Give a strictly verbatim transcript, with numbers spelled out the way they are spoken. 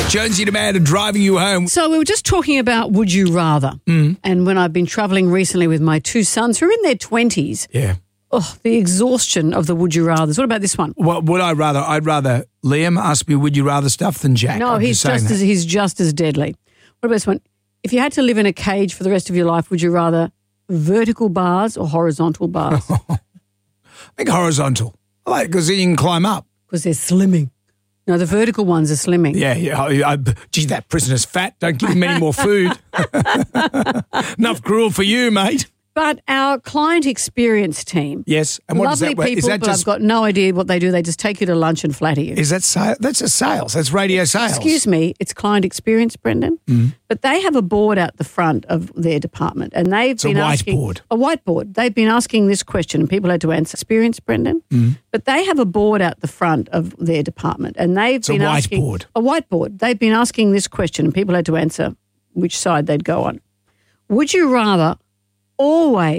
Jonesy and Amanda driving you home. So we were just talking about would you rather. Mm. And when I've been travelling recently with my two sons who are in their twenties, Yeah. oh, the exhaustion of the would you rathers. What about this one? Well, would I rather? I'd rather Liam ask me would you rather stuff than Jack. No, I'm he's saying just that. as he's just as deadly. What about this one? If you had to live in a cage for the rest of your life, would you rather vertical bars or horizontal bars? I think horizontal. I like because then you can climb up. Because they're slimming. No, the vertical ones are slimming. Yeah, yeah. I, I, gee, that prisoner's fat. Don't give him any more food. Enough gruel for you, mate. But our client experience team, Yes. And what lovely is that? people, Is that but just? I've got no idea what they do. They just take you to lunch and flatter you. Is that sales? That's just sales. That's radio sales. Excuse me, it's client experience, Brendan. Mm. But they have a board out the front of their department, and they've It's been a asking whiteboard. a whiteboard. They've been asking this question, and people had to answer. Experience, Brendan. Mm. But they have a board out the front of their department, and they've It's a been asking whiteboard. a whiteboard. They've been asking this question, and people had to answer which side they'd go on. Would you rather always